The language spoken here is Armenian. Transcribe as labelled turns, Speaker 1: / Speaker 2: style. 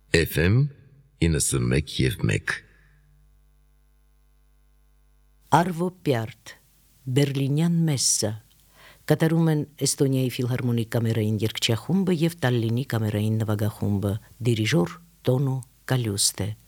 Speaker 1: FM 91.1
Speaker 2: Արվո Պյարդ, Բերլինյան մեսսա, կատարում են Էստոնիայի ֆիլհարմոնիկ կամերային երգչախումբը և Տալլինի կամերային նվագախումբը, դիրիժոր Տոնո Կալյուստե։